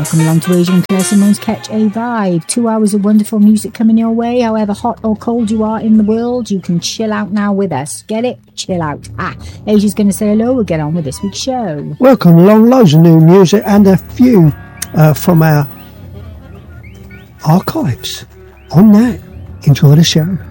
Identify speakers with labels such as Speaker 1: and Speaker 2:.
Speaker 1: Welcome along to Asia and Claire Simone's Catch a Vibe. 2 hours of wonderful music coming your way. However hot or cold you are in the world, you can chill out now with us. Get it? Chill out. Asia's going to say hello. We'll get on with this week's show.
Speaker 2: Welcome along. Loads of new music and a few from our archives. On that, enjoy the show.